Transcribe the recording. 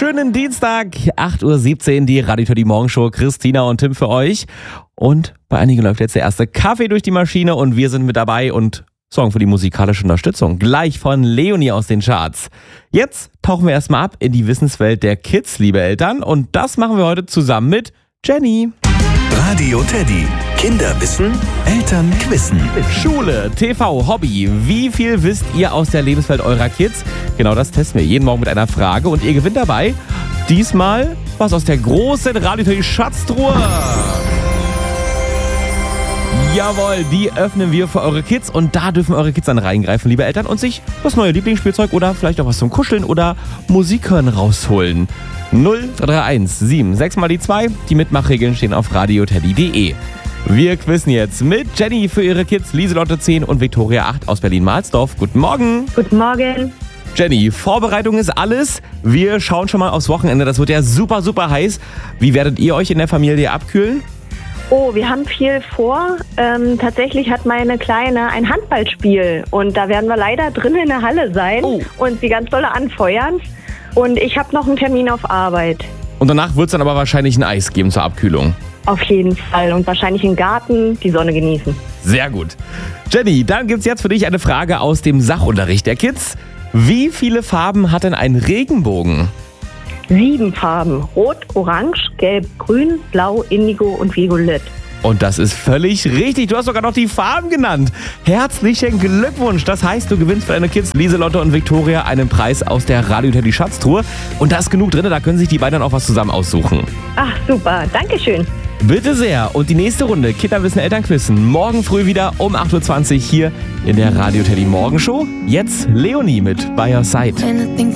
Schönen Dienstag, 8.17 Uhr, die Radio Teddy Morgenshow. Christina und Tim für euch. Und bei einigen läuft jetzt der erste Kaffee durch die Maschine und wir sind mit dabei und sorgen für die musikalische Unterstützung. Gleich von Leonie aus den Charts. Jetzt tauchen wir erstmal ab in die Wissenswelt der Kids, liebe Eltern. Und das machen wir heute zusammen mit Jenny. Radio Teddy. Kinder wissen, Eltern quissen. Schule, TV, Hobby. Wie viel wisst ihr aus der Lebenswelt eurer Kids? Genau das testen wir jeden Morgen mit einer Frage und ihr gewinnt dabei diesmal was aus der großen Radio Teddy Schatztruhe. Jawohl, die öffnen wir für eure Kids und da dürfen eure Kids dann reingreifen, liebe Eltern, und sich das neue Lieblingsspielzeug oder vielleicht auch was zum Kuscheln oder Musik hören rausholen. 0331 7 6 mal die 2. Die Mitmachregeln stehen auf radioteddy.de. Wir quizzen jetzt mit Jenny für ihre Kids, Lieselotte 10 und Viktoria 8 aus Berlin-Mahlsdorf. Guten Morgen. Guten Morgen. Jenny, Vorbereitung ist alles. Wir schauen schon mal aufs Wochenende. Das wird ja super, super heiß. Wie werdet ihr euch in der Familie abkühlen? Oh, wir haben viel vor. Tatsächlich hat meine Kleine ein Handballspiel und da werden wir leider drin in der Halle sein und sie ganz doll anfeuern. Und ich habe noch einen Termin auf Arbeit. Und danach wird es dann aber wahrscheinlich ein Eis geben zur Abkühlung. Auf jeden Fall und wahrscheinlich im Garten die Sonne genießen. Sehr gut. Jenny, dann gibt's jetzt für dich eine Frage aus dem Sachunterricht der Kids. Wie viele Farben hat denn ein Regenbogen? 7 Farben. Rot, Orange, Gelb, Grün, Blau, Indigo und Violett. Und das ist völlig richtig. Du hast sogar noch die Farben genannt. Herzlichen Glückwunsch. Das heißt, du gewinnst für deine Kids Lieselotte und Viktoria einen Preis aus der Radio Teddy Schatztruhe. Und da ist genug drin, da können sich die beiden dann auch was zusammen aussuchen. Ach, super. Dankeschön. Bitte sehr. Und die nächste Runde Kinder wissen, Eltern quissen. Morgen früh wieder um 8.20 Uhr hier in der Radio Teddy Morgenshow. Jetzt Leonie mit By Your Side.